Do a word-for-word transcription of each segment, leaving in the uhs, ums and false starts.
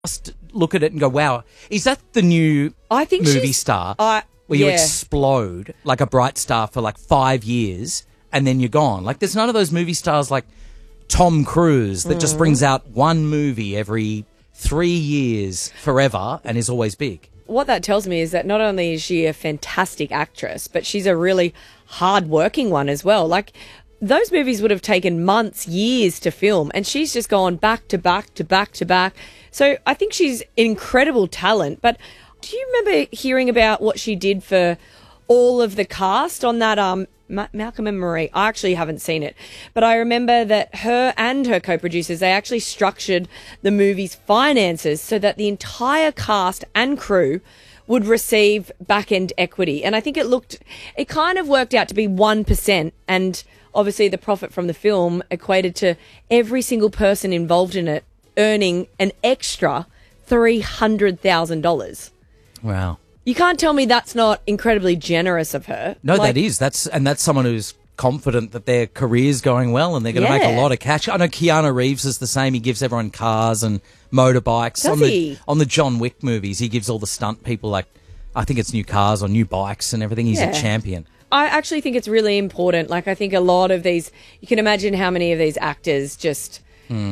just look at it and go, wow, is that the new I think movie she's- star I- where you yeah. explode like a bright star for like five years and then you're gone? Like there's none of those movie stars like Tom Cruise that Mm. just brings out one movie every three years forever and is always big. What that tells me is that not only is she a fantastic actress, but she's a really hard-working one as well. Like, those movies would have taken months, years to film, and she's just gone back to back to back to back. So I think she's incredible talent. But do you remember hearing about what she did for all of the cast on that um Ma- Malcolm and Marie? I actually haven't seen it, but I remember that her and her co-producers, they actually structured the movie's finances so that the entire cast and crew would receive back-end equity. And I think it looked, it kind of worked out to be one percent. And obviously the profit from the film equated to every single person involved in it earning an extra three hundred thousand dollars. Wow. You can't tell me that's not incredibly generous of her. No, Like, that is. That's and that's someone who's confident that their career's going well and they're going to make Yeah. a lot of cash. I know Keanu Reeves is the same. He gives everyone cars and motorbikes. Does on he? the on the John Wick movies, he gives all the stunt people like I think it's new cars or new bikes and everything. He's Yeah. a champion. I actually think it's really important. Like, I think a lot of these, you can imagine how many of these actors just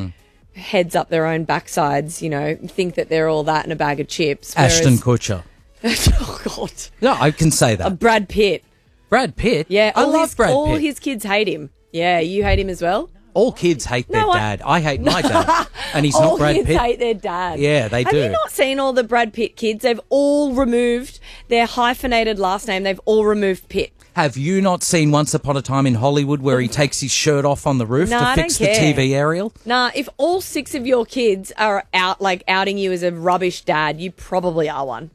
heads up their own backsides, you know, think that they're all that in a bag of chips. Ashton whereas- Kutcher. oh, God. No, I can say that. Uh, Brad Pitt. Brad Pitt. Yeah. I all love his, Brad all Pitt. his kids hate him. Yeah, you hate him as well? All kids hate their No, I- dad. I hate my dad, and he's all not Brad kids Pitt. hate their dad. Yeah, they Have do. you not seen all the Brad Pitt kids? They've all removed their hyphenated last name. They've all removed Pitt. Have you not seen Once Upon a Time in Hollywood where he takes his shirt off on the roof No, to I fix don't the care. T V aerial? Nah, if all six of your kids are out, like outing you as a rubbish dad, you probably are one.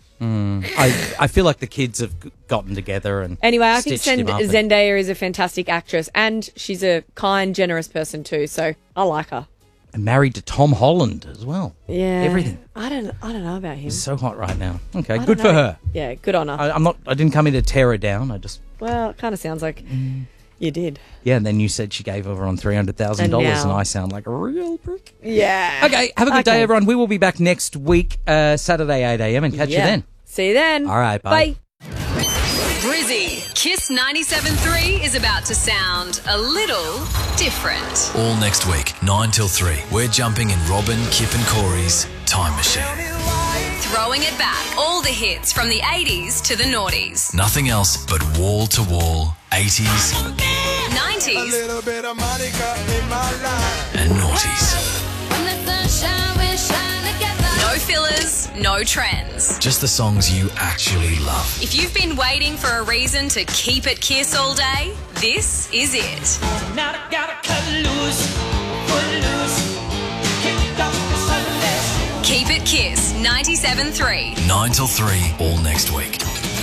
I, I feel like the kids have g- gotten together and Anyway, I think stitched him Zend- up and- Zendaya is a fantastic actress, and she's a kind, generous person too. So I like her. and married to Tom Holland as well. Yeah, Everything. I don't. I don't know about him. He's so hot right now. Okay, I don't good for know. her. Yeah, good on her. I, I'm not. I didn't come in to tear her down. I just. well, it kind of sounds like you did. Yeah, and then you said she gave everyone three hundred thousand And dollars, now- and I sound like a real prick. Yeah. Okay, have a good Okay. day, everyone. We will be back next week, uh, Saturday, eight a.m, and catch you Yeah. then. See you then. All right, bye. Bye. Brizzy, Kiss ninety-seven point three is about to sound a little different. All next week, nine till three, we're jumping in Robin, Kip and Corey's Time Machine. Throwing it back, all the hits from the eighties to the noughties, Nothing else but wall-to-wall eighties nineties, and noughties. no fillers, no trends. Just the songs you actually love. If you've been waiting for a reason to keep it Kiss all day, this is it. Now I gotta cut loose, put loose, kick off the Sundays. Keep it Kiss ninety-seven point three. nine till three, all next week.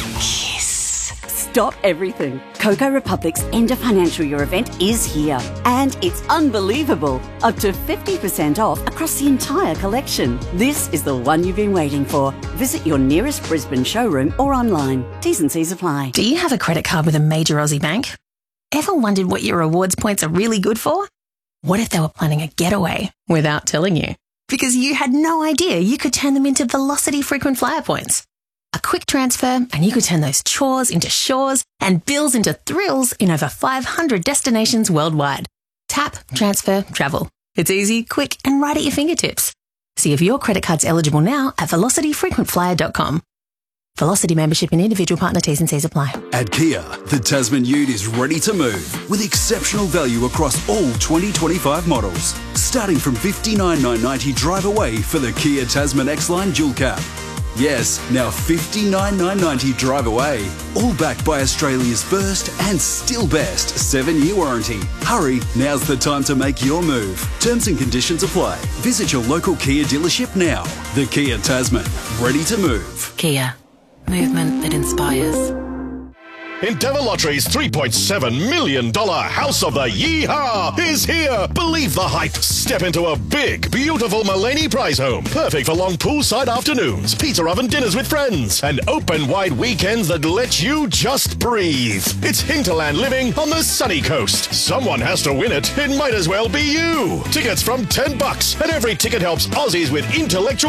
Stop everything. Coco Republic's End of Financial Year event is here. And it's unbelievable. Up to fifty percent off across the entire collection. This is the one you've been waiting for. Visit your nearest Brisbane showroom or online. T's and C's apply. Do you have a credit card with a major Aussie bank? Ever wondered what your rewards points are really good for? What if they were planning a getaway without telling you? Because you had no idea you could turn them into Velocity frequent flyer points. A quick transfer and you could turn those chores into shores and bills into thrills in over five hundred destinations worldwide. Tap, transfer, travel. It's easy, quick and right at your fingertips. See if your credit card's eligible now at velocity frequent flyer dot com. Velocity membership and individual partner T's and C's apply. At Kia, the Tasman Ute is ready to move with exceptional value across all twenty twenty-five models. Starting from fifty-nine thousand nine hundred ninety drive away for the Kia Tasman X-Line Dual Cab. Yes, now fifty-nine thousand nine hundred ninety drive away. All backed by Australia's first and still best seven-year warranty. Hurry, now's the time to make your move. Terms and conditions apply. Visit your local Kia dealership now. The Kia Tasman, ready to move. Kia. Movement that inspires. Endeavour Lottery's three point seven million dollars House of the Yeehaw is here. Believe the hype. Step into a big, beautiful Mulaney prize home. Perfect for long poolside afternoons, pizza oven dinners with friends, and open-wide weekends that let you just breathe. It's Hinterland living on the sunny coast. Someone has to win it. It might as well be you. Tickets from ten bucks, and every ticket helps Aussies with intellectual